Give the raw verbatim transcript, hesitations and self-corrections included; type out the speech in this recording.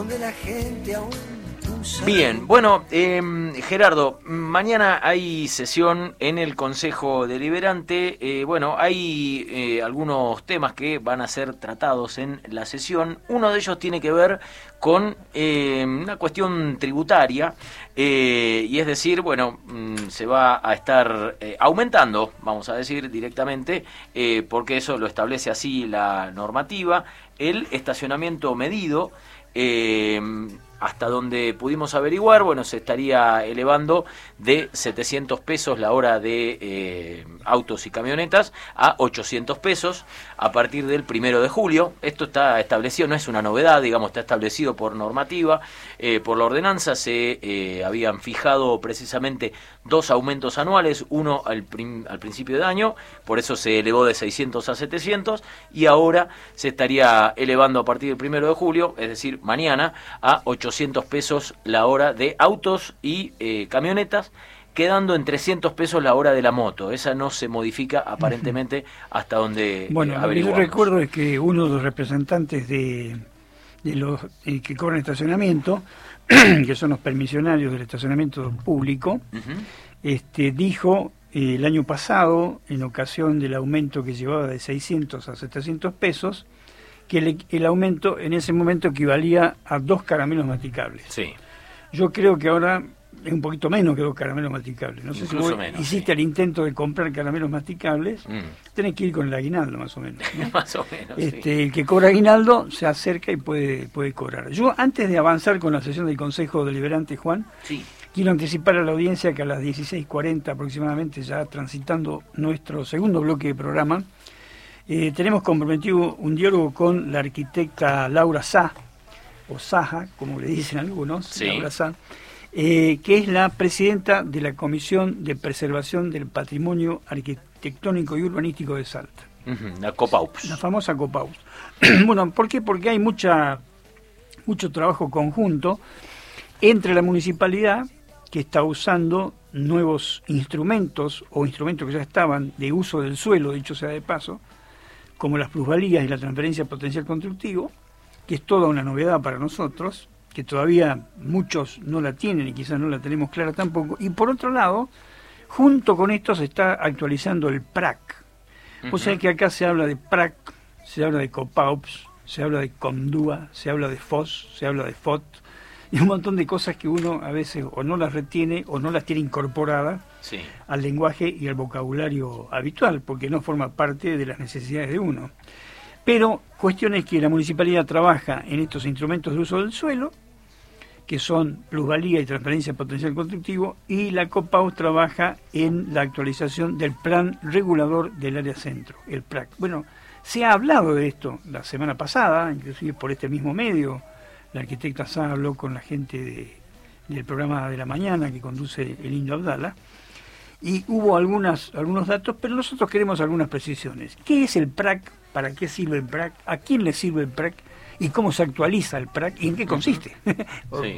donde la gente aún usa. Bien, bueno, eh, Gerardo, mañana hay sesión en el Consejo Deliberante. Eh, bueno, hay eh, algunos temas que van a ser tratados en la sesión. Uno de ellos tiene que ver con eh, una cuestión tributaria, eh, y es decir, bueno, mmm, se va a estar eh, aumentando, vamos a decir directamente, eh, porque eso lo establece así la normativa, el estacionamiento medido. Eh, hasta donde pudimos averiguar, bueno, se estaría elevando de setecientos pesos la hora de eh, autos y camionetas a ochocientos pesos a partir del primero de julio. Esto está establecido, no es una novedad, digamos, está establecido por normativa, eh, por la ordenanza. Se eh, habían fijado precisamente dos aumentos anuales, uno al, prim, al principio de año, por eso se elevó de seiscientos a setecientos, y ahora se estaría elevando a partir del primero de julio, es decir, mañana, a ochocientos pesos la hora de autos y eh, camionetas, quedando en trescientos pesos la hora de la moto. Esa no se modifica aparentemente hasta donde bueno, eh, lo que yo recuerdo es que uno de los representantes de, de los eh, que cobran estacionamiento, que son los permisionarios del estacionamiento público, uh-huh. este, dijo eh, el año pasado, en ocasión del aumento que llevaba de seiscientos a setecientos pesos, que el, el aumento en ese momento equivalía a dos caramelos masticables. Sí. Yo creo que ahora es un poquito menos que dos caramelos masticables. No sé Incluso si vos menos, hiciste sí. el intento de comprar caramelos masticables, mm. tenés que ir con el aguinaldo más o menos, ¿no? Más o menos, este, sí. El que cobra aguinaldo se acerca y puede, puede cobrar. Yo, antes de avanzar con la sesión del Consejo Deliberante, Juan, sí. quiero anticipar a la audiencia que a las dieciséis cuarenta aproximadamente, ya transitando nuestro segundo bloque de programa, Eh, tenemos comprometido un diálogo con la arquitecta Laura Sá, o Saja, como le dicen algunos, sí. Laura Sá, eh, que es la presidenta de la Comisión de Preservación del Patrimonio Arquitectónico y Urbanístico de Salta. Uh-huh, la COPAUPS. La famosa COPAUPS. Bueno, ¿por qué? Porque hay mucha mucho trabajo conjunto entre la municipalidad, que está usando nuevos instrumentos, o instrumentos que ya estaban de uso del suelo, dicho sea de paso, como las plusvalías y la transferencia potencial constructivo, que es toda una novedad para nosotros, que todavía muchos no la tienen y quizás no la tenemos clara tampoco. Y por otro lado, junto con esto se está actualizando el P R A C. Uh-huh. O sea que acá se habla de P R A C, se habla de COPAUPS, se habla de COMDUA, se habla de F O S, se habla de F O T, y un montón de cosas que uno a veces o no las retiene o no las tiene incorporadas sí. al lenguaje y al vocabulario habitual, porque no forma parte de las necesidades de uno. Pero cuestión es que la municipalidad trabaja en estos instrumentos de uso del suelo, que son plusvalía y transferencia potencial constructivo, y la COPAUPS trabaja en la actualización del Plan Regulador del Área Centro, el P R A C. Bueno, se ha hablado de esto la semana pasada, inclusive por este mismo medio. La arquitecta Sá habló con la gente de, del programa de la mañana que conduce el Indio Abdala, y hubo algunas, algunos datos, pero nosotros queremos algunas precisiones. ¿Qué es el P R A C? ¿Para qué sirve el P R A C? ¿A quién le sirve el P R A C? ¿Y cómo se actualiza el P R A C? ¿Y en qué consiste? Sí.